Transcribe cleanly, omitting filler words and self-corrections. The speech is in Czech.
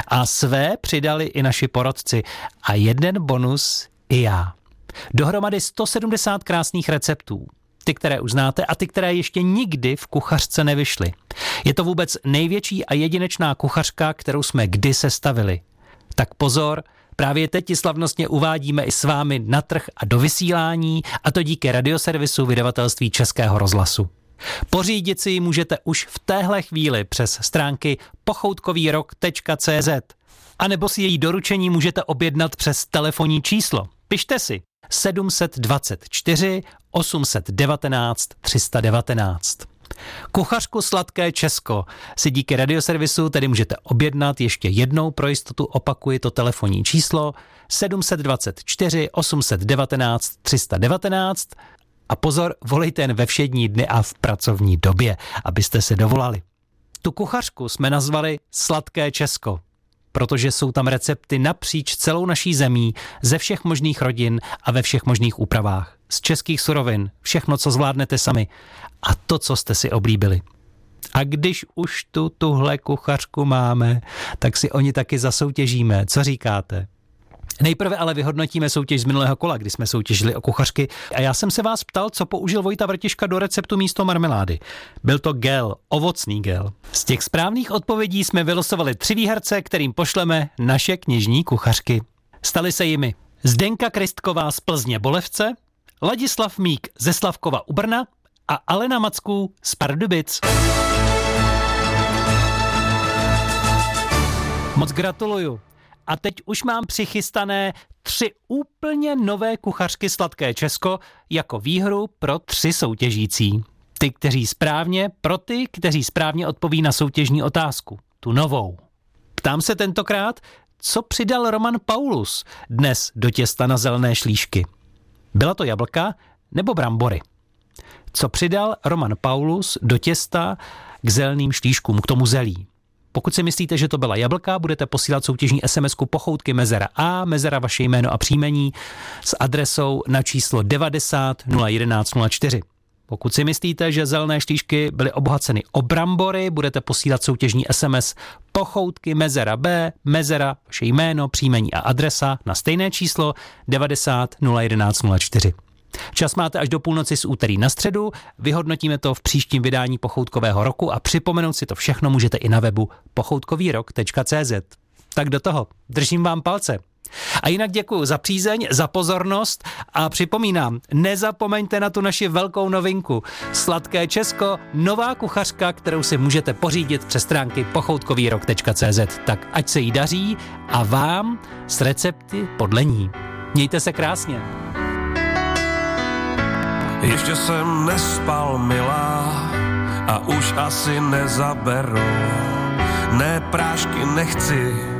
A své přidali i naši porodci. A jeden bonus i já. Dohromady 170 krásných receptů. Ty, které už znáte a ty, které ještě nikdy v kuchařce nevyšly. Je to vůbec největší a jedinečná kuchařka, kterou jsme kdy sestavili. Tak pozor, právě teď ji slavnostně uvádíme i s vámi na trh a do vysílání, a to díky radioservisu vydavatelství Českého rozhlasu. Pořídit si ji můžete už v téhle chvíli přes stránky pochoutkovýrok.cz a nebo si její doručení můžete objednat přes telefonní číslo. Pište si 724 819 319. Kuchařku Sladké Česko si díky radioservisu tedy můžete objednat ještě jednou, pro jistotu opakuji to telefonní číslo 724 819 319 a pozor, volejte jen ve všední dny a v pracovní době, abyste se dovolali. Tu kuchařku jsme nazvali Sladké Česko, protože jsou tam recepty napříč celou naší zemí, ze všech možných rodin a ve všech možných úpravách. Z českých surovin, všechno, co zvládnete sami a to, co jste si oblíbili. A když už tuhle kuchařku máme, tak si o ní taky zasoutěžíme. Co říkáte? Nejprve ale vyhodnotíme soutěž z minulého kola, kdy jsme soutěžili o kuchařky. A já jsem se vás ptal, co použil Vojta Vrtiška do receptu místo marmelády. Byl to gel, ovocný gel. Z těch správných odpovědí jsme vylosovali 3 výherce, kterým pošleme naše knižní kuchařky. Stali se jimi Zdenka Kristková z Plzně Bolevce, Ladislav Mík ze Slavkova u Brna a Alena Macků z Pardubic. Moc gratuluju. A teď už mám přichystané 3 úplně nové kuchařky Sladké Česko jako výhru pro 3 soutěžící. Ty, kteří správně odpoví na soutěžní otázku. Tu novou. Ptám se tentokrát, co přidal Roman Paulus dnes do těsta na zelené šlíšky. Byla to jablka nebo brambory? Co přidal Roman Paulus do těsta k zeleným šlíškům, k tomu zelí? Pokud si myslíte, že to byla jablka, budete posílat soutěžní SMS-ku Pochoutky mezera A, mezera vaše jméno a příjmení s adresou na číslo 90 011 04. Pokud si myslíte, že zelené šlíšky byly obohaceny o brambory, budete posílat soutěžní SMS Pochoutky mezera B, mezera vaše jméno, příjmení a adresa na stejné číslo 90 011 04. Čas máte až do půlnoci z úterý na středu, vyhodnotíme to v příštím vydání Pochoutkového roku a připomenout si to všechno můžete i na webu pochoutkovýrok.cz. Tak do toho, držím vám palce. A jinak děkuji za přízeň, za pozornost a připomínám, nezapomeňte na tu naši velkou novinku. Sladké Česko, nová kuchařka, kterou si můžete pořídit přes stránky pochoutkovýrok.cz. Tak ať se jí daří a vám s recepty podle ní. Mějte se krásně. Ještě jsem nespal, milá, a už asi nezaberou. Ne, prášky nechci,